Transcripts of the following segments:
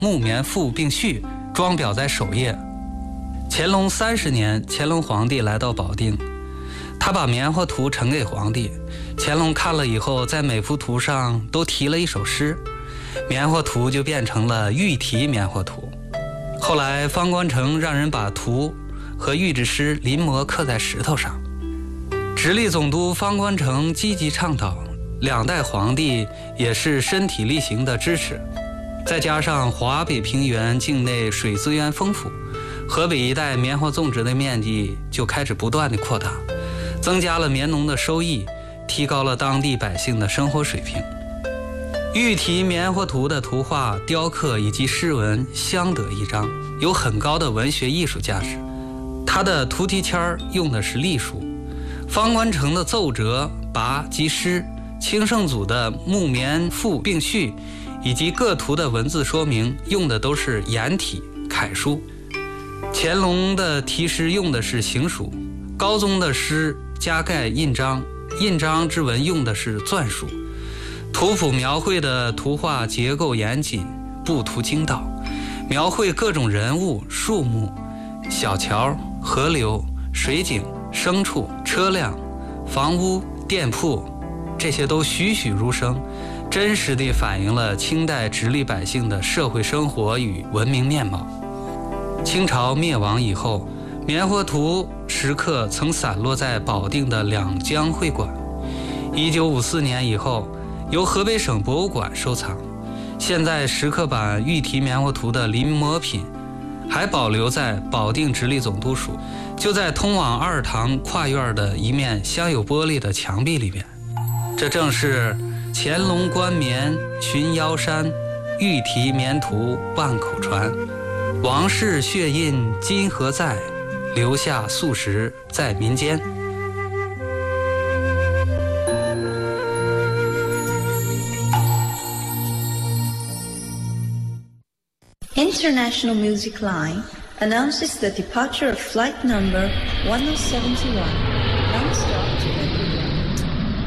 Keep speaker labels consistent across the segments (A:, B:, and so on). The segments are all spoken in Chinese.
A: 木棉赋并序装裱在首页。乾隆30年，乾隆皇帝来到保定，他把棉花图呈给皇帝，乾隆看了以后，在每幅图上都题了一首诗，棉花图就变成了御题棉花图。后来方官城让人把图和御制诗临摹刻在石头上。直隶总督方官城积极倡导，两代皇帝也是身体力行的支持，再加上华北平原境内水资源丰富，河北一带棉花种植的面积就开始不断的扩大，增加了棉农的收益，提高了当地百姓的生活水平。御题棉花图的图画、雕刻以及诗文相得益彰，有很高的文学艺术价值。它的图题签用的是隶书，方官城的奏折、跋及诗，清圣祖的木棉赋并序以及各图的文字说明用的都是颜体楷书。乾隆的题诗用的是行书，高宗的诗加盖印章，印章之文用的是篆书。图谱描绘的图画结构严谨，布图精到，描绘各种人物、树木、小桥、河流、水景、牲畜、车辆、房屋、店铺，这些都栩栩如生，真实地反映了清代直隶百姓的社会生活与文明面貌。清朝灭亡以后，棉花图石刻曾散落在保定的两江会馆。1954年以后，由河北省博物馆收藏。现在石刻版御题棉花图的临摹品还保留在保定直隶总督署，就在通往二堂跨院的一面镶有玻璃的墙壁里面。这正是乾隆冠冕巡腰山，御题棉图万口传。王室血印今何在？留下素食在民间。
B: International Music Line announces the departure of flight number 1071, non-stop to Vancouver.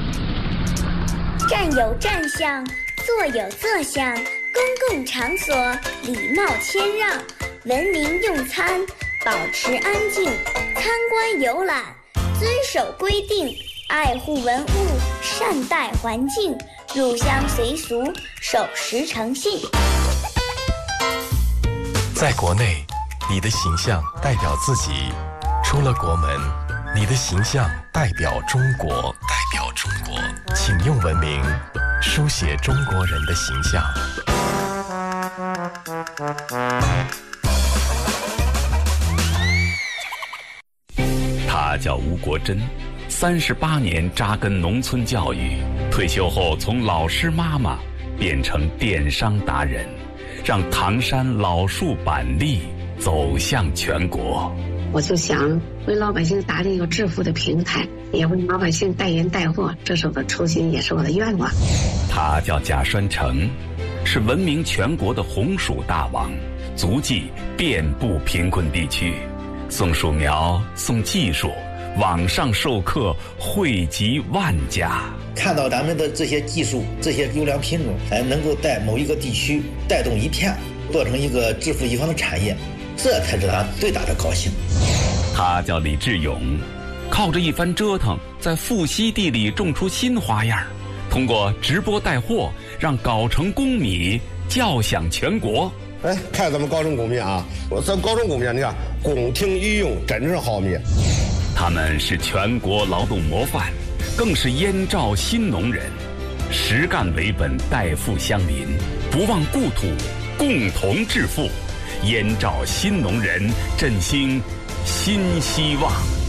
C: 站有站相，坐有坐相，公共场所礼貌谦让，文明用餐，保持安静，参观游览，遵守规定，爱护文物，善待环境，入乡随俗，守时诚信。
D: 在国内，你的形象代表自己；出了国门，你的形象代表中国。请用文明书写中国人的形象。
E: 他叫吴国珍，38年扎根农村教育，退休后从老师妈妈变成电商达人，让唐山老树板栗走向全国。
F: 我就想为老百姓打理一个致富的平台，也为老百姓代言带货，这是我的初心，也是我的愿望。
E: 他叫贾栓成，是闻名全国的红薯大王，足迹遍布贫困地区，送树苗，送技术，网上授课惠及万家。
G: 看到咱们的这些技术，这些优良品种，能够在某一个地区带动一片，做成一个致富一方的产业，这才是他最大的高兴。
E: 他叫李志勇，靠着一番折腾，在富硒地里种出新花样，通过直播带货，让藁城公米叫响全国。
H: 哎，看咱们藁城公米啊，咱藁城公米，你看宫廷御用，真是好米。
E: 他们是全国劳动模范，更是燕赵新农人，实干为本，代富乡邻，不忘故土，共同致富。燕赵新农人振兴新希望。